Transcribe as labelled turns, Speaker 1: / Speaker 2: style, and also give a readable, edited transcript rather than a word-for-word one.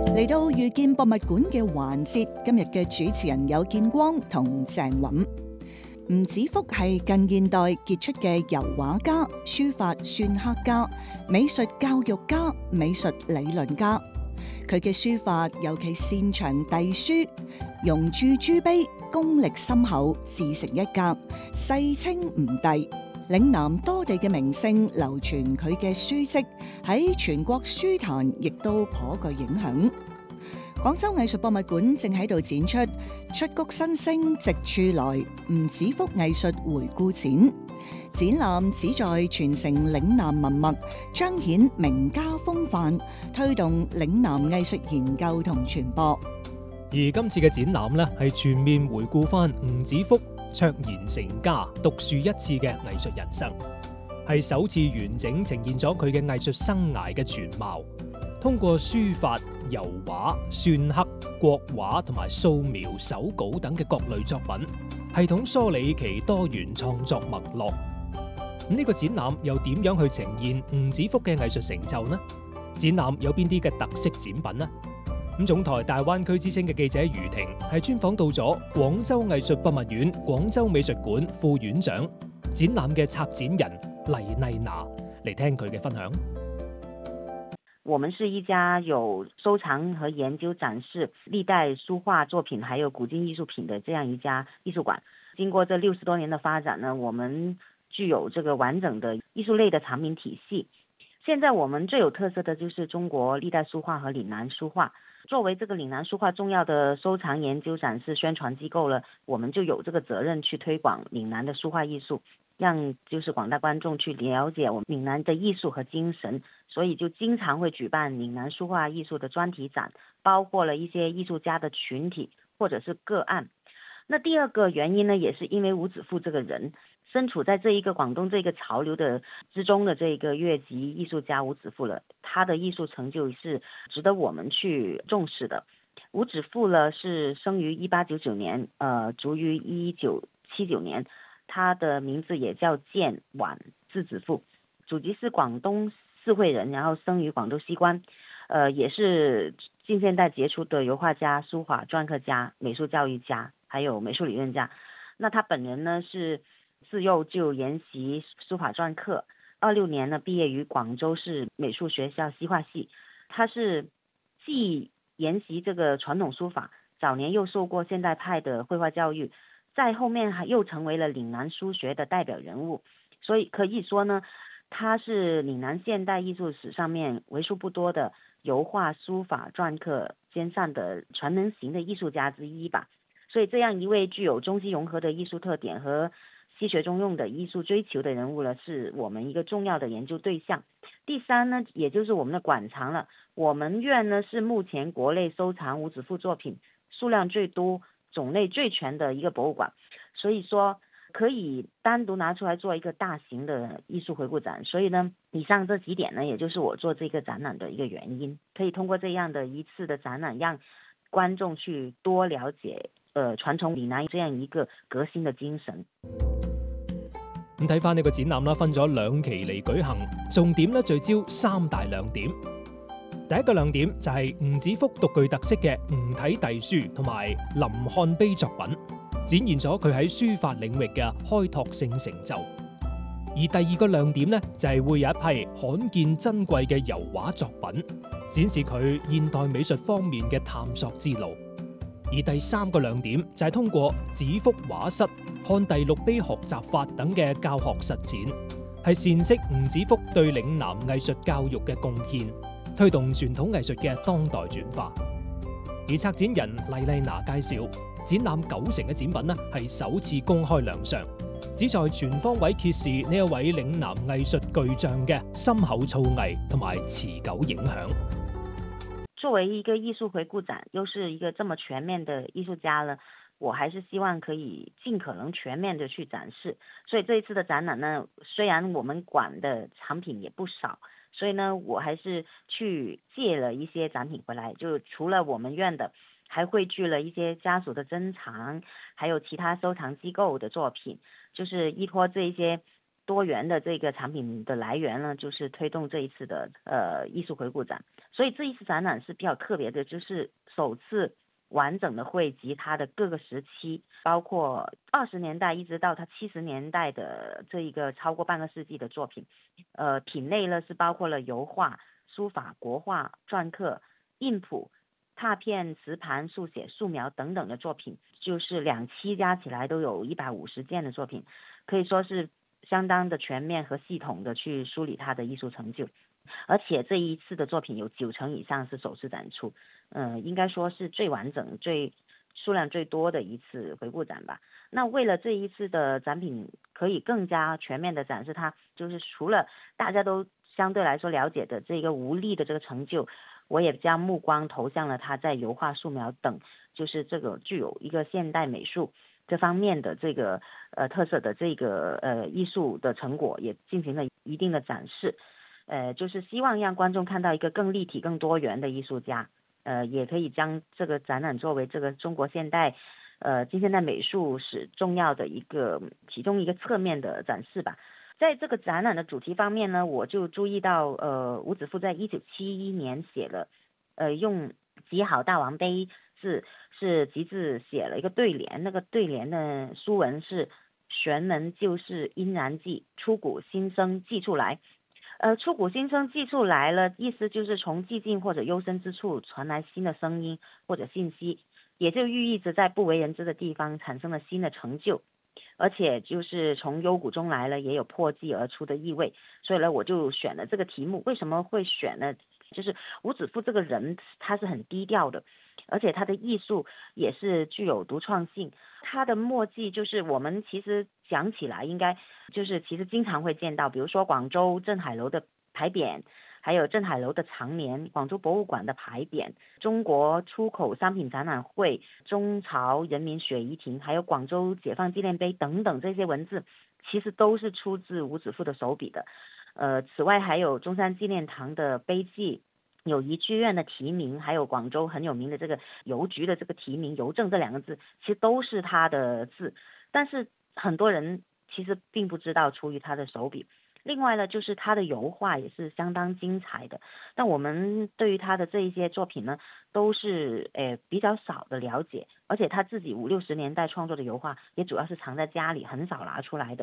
Speaker 1: 嚟到遇見博物館嘅環節，今日嘅主持人有建光同鄭韻。吳子福係近現代傑出嘅油畫家、書法篆刻家、美術教育家、美術理論家。佢嘅書法尤其擅長隸書，用鑄珠碑，功力深厚，自成一格，世稱吳隸。嶺南多地嘅名勝流傳佢嘅書跡，喺全國書壇亦都頗具影響。廣州藝術博物館正喺度展出出谷新星直處來吳子福藝術回顧展，展覽旨在傳承嶺南文物，彰顯名家風範，推動嶺南藝術研究同傳播。
Speaker 2: 而今次嘅展覽呢，係全面回顧翻吳子福卓然成家、獨樹一幟嘅藝術人生，係首次完整呈現咗佢嘅藝術生涯嘅全貌。通過書法、油畫、篆刻、國畫同埋素描、手稿等嘅各類作品，系統梳理其多元創作脈絡。呢個展覽又點樣去呈現吳子福嘅藝術成就呢？展覽有邊啲嘅特色展品呢？總台大灣區之聲嘅記者余婷係專訪到咗廣州藝術博物院廣州美術館副院長、展覽嘅策展人黎麗娜嚟聽佢嘅分享。
Speaker 3: 我們是一家有收藏和研究展示歷代書畫作品還有古今藝術品的這樣一家藝術館。經過這60多年的發展呢，我們具有這個完整的藝術類的藏品體系。現在我們最有特色的就是中國歷代書畫和嶺南書畫。作為這個嶺南書畫重要的收藏、研究、展示、宣傳機構呢，我們就有這個責任去推廣嶺南的書畫藝術，讓就是廣大觀眾去了解我們嶺南的藝術和精神。所以就經常會舉辦嶺南書畫藝術的專題展，包括了一些藝術家的群體或者是個案。那第二個原因呢，也是因為吳子福這個人身處在這一個廣東這個潮流的之中的這個越級藝術家吳子福了，他的藝術成就是值得我們去重視的。吳子福呢是生於1899年，卒於1979年，他的名字也叫建琬，字子福，祖籍是廣東四會人，然後生於廣州西關，也是近現代傑出的油畫家、書法篆刻家、美術教育家，還有美術理論家。那他本人呢是自幼就研習書法篆刻，26年呢畢業於廣州市美術學校西畫系。他是既研習這個傳統書法，早年又受過現代派的繪畫教育，在後面還又成為了嶺南書學的代表人物。所以可以說呢，他是嶺南現代藝術史上面為數不多的油畫、書法、篆刻兼善的全能型的藝術家之一吧。所以這樣一位具有中西融合的藝術特點和西學中用的藝術追求的人物呢，是我們一個重要的研究對象。第三呢，也就是我們的館藏了。我們院呢是目前國內收藏吳子福作品數量最多、種類最全的一個博物館，所以說可以單獨拿出來做一個大型的藝術回顧展。所以呢，以上這幾點呢，也就是我做這個展覽的一個原因。可以通過這樣的一次的展覽，讓觀眾去多了解傳統嶺南這樣一個革新的精神。
Speaker 2: 咁睇翻呢個展覽啦，分咗2期嚟舉行，重點咧聚焦3大亮點。第一個亮點就係吳子福獨具特色嘅吳體隸書同埋臨漢碑作品，展現咗佢喺書法領域嘅開拓性成就。而第二個亮點呢，就係會有一批罕見珍貴嘅油畫作品，展示佢現代美術方面嘅探索之路。而第3個亮點就係通過子福畫室、漢隸錄碑學習法等嘅教學實踐，係闡釋吳子福對嶺南藝術教育嘅貢獻，推動傳統藝術嘅當代轉化。而策展人黎麗娜介紹，展覽90%嘅展品呢係首次公開亮相，旨在全方位揭示呢一位嶺南藝術巨匠嘅深厚造詣同埋持久影響。
Speaker 3: 作為一個藝術回顧展，又是一個這麼全面的藝術家呢，我還是希望可以盡可能全面的去展示。所以這一次的展覽呢，雖然我們館的藏品也不少，所以呢，我還是去借了一些展品回來，就除了我們院的，還匯聚了一些家屬的珍藏，還有其他收藏機構的作品，就是依託這一些多元的这个产品的来源呢，就是推动这一次的艺术回顾展。所以这一次展览是比较特别的，就是首次完整的汇集它的各个时期，包括20年代一直到它70年代的这一个超过半个世纪的作品。品类呢是包括了油画、书法、国画、篆刻、印谱、拓片、瓷盘、速写、素描等等的作品，就是2期加起来都有150件的作品，可以说是相当的全面和系统的去梳理它的艺术成就。而且这一次的作品有90%以上是首次展出，应该说是最完整、数量最多的一次回顾展吧。那为了这一次的展品可以更加全面的展示它，就是除了大家都相对来说了解的这个吴宓的这个成就，我也将目光投向了他在油画、素描等，就是这个具有一个现代美术这方面的这个特色的这个艺术的成果，也进行了一定的展示。就是希望让观众看到一个更立体、更多元的艺术家，也可以将这个展览作为这个中国近现代美术史重要的其中一个侧面的展示吧。在这个展览的主题方面呢，我就注意到，吴子富在1971年写了，用极好大王碑字是集字写了一个对联，那个对联的书文是玄门旧事殷然记，出谷新生记出来。出谷新生记出来了，意思就是从寂静或者幽深之处传来新的声音或者信息，也就寓意着在不为人知的地方产生了新的成就，而且就是从幽谷中来了，也有破纪而出的意味。所以呢，我就选了这个题目。为什么会选呢？就是吴子富这个人他是很低调的，而且他的艺术也是具有独创性。他的墨迹就是我们其实讲起来应该就是其实经常会见到，比如说广州镇海楼的牌匾，还有镇海楼的长联、广州博物馆的牌匾、中国出口商品展览会、中朝人民血遗亭，还有广州解放纪念碑等等，这些文字其实都是出自吴子富的手笔的。此外还有中山纪念堂的碑记、友谊剧院的题名，还有广州很有名的这个邮局的这个题名邮政这2个字，其实都是他的字，但是很多人其实并不知道出于他的手笔。另外呢，就是他的油画也是相当精彩的，但我们对于他的这一些作品呢，都是比较少的了解，而且他自己50、60年代创作的油画也主要是藏在家里，很少拿出来的。